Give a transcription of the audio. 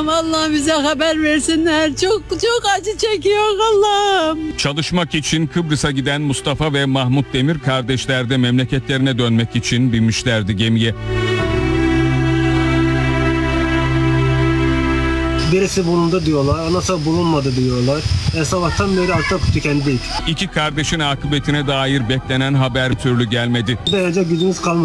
Allah'ım, Allah bize haber versinler. Çok acı çekiyor Allah'ım. Çalışmak için Kıbrıs'a giden Mustafa ve Mahmut Demir kardeşler de memleketlerine dönmek için binmişlerdi gemiye. Birisi bulundu diyorlar, ondan bulunmadı diyorlar. Sabahtan beri artık tükendik. İki kardeşin akıbetine dair beklenen haber türlü gelmedi. Bir de gücümüz kalmadı.